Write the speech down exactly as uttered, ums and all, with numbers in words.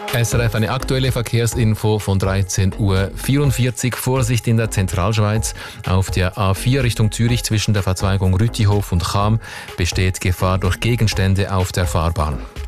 S R F, eine aktuelle Verkehrsinfo von dreizehn Uhr vierundvierzig. Vorsicht in der Zentralschweiz. Auf der A vier Richtung Zürich zwischen der Verzweigung Rütihof und Cham besteht Gefahr durch Gegenstände auf der Fahrbahn.